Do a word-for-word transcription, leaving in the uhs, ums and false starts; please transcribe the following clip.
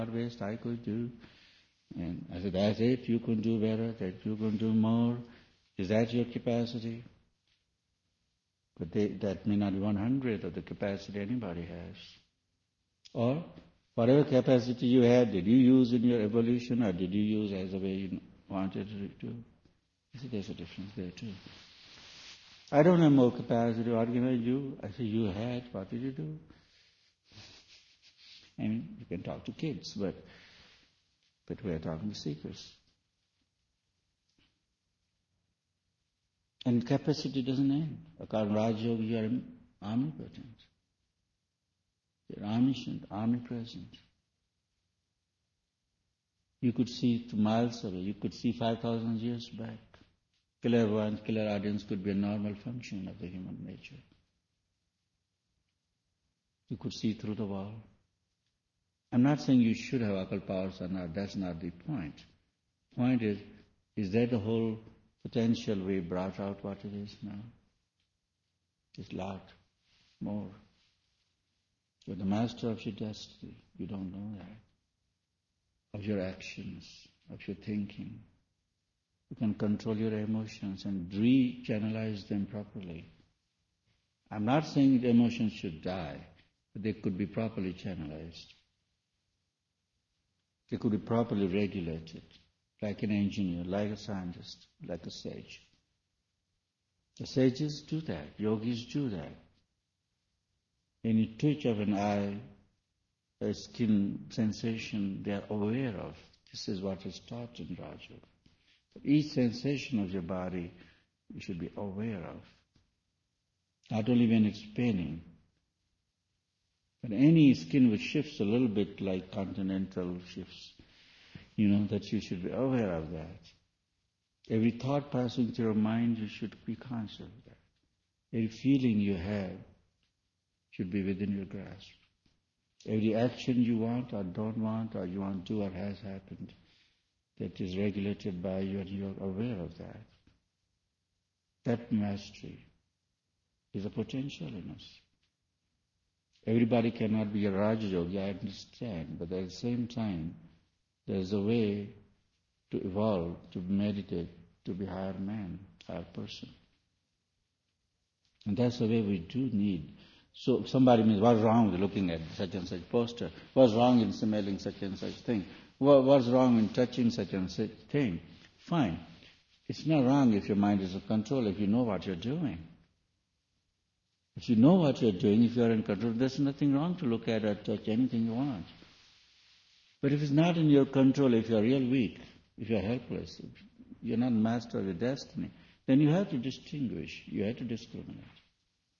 best I could do. And I said, that's it, you can do better, that you can do more. Is that your capacity? But they, that may not be one hundredth of the capacity anybody has. Or, whatever capacity you had, did you use in your evolution or did you use as the way you wanted to do? I said, there's a difference there too. I don't have more capacity. What can I do? I said, you had. What did you do? I mean, you can talk to kids, but but we are talking to seekers. And capacity doesn't end. According to Raj Yoga, you are omnipotent. You're omniscient, omnipresent. You could see to miles away. You could see five thousand years back. Clairvoyance, clairaudience could be a normal function of the human nature. You could see through the wall. I'm not saying you should have occult powers or not. That's not the point. Point is, is that the whole potential we brought out what it is now? It's a lot more. You're the master of your destiny. You don't know that. Of your actions, of your thinking. You can control your emotions and re-channelize them properly. I'm not saying the emotions should die, but they could be properly channelized. They could be properly regulated, like an engineer, like a scientist, like a sage. The sages do that. Yogis do that. Any twitch of an eye, a skin sensation, they are aware of. This is what is taught in Raj Yoga. Each sensation of your body, you should be aware of. Not only when it's paining, but any skin which shifts a little bit like continental shifts, you know, that you should be aware of that. Every thought passing through your mind, you should be conscious of that. Every feeling you have should be within your grasp. Every action you want or don't want or you want to do or has happened, that is regulated by you and you are aware of that. That mastery is a potential in us. Everybody cannot be a Raja Yogi, I understand, but at the same time, there is a way to evolve, to meditate, to be higher man, higher person. And that's the way we do need. So if somebody means, what's wrong with looking at such and such poster? What's wrong in smelling such and such thing? What's wrong in touching such and such thing? Fine. It's not wrong if your mind is in control, if you know what you're doing. If you know what you're doing, if you're in control, there's nothing wrong to look at or touch anything you want. But if it's not in your control, if you're real weak, if you're helpless, if you're not master of your destiny, then you have to distinguish, you have to discriminate.